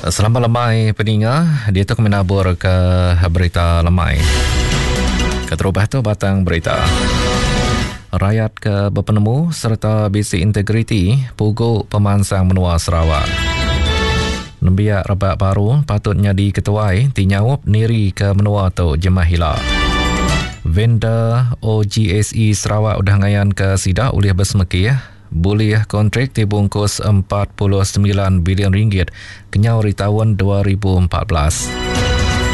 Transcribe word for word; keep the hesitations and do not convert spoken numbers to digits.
Selamat lemai peninga, dia tu menabur ke berita lemai. Keterubah tu batang berita. Rakyat ke berpenemu serta bisi integriti puguk pemansang menua Sarawak. Nembiak rebak baru patutnya diketuai tinyawup niri ke menua tu Jemahila. Vendor O G S E Sarawak udah ngayan ke sidak ulih bersemekih boleh kontrak dibungkus empat puluh sembilan bilion ringgit kenyau di tahun dua ribu empat belas.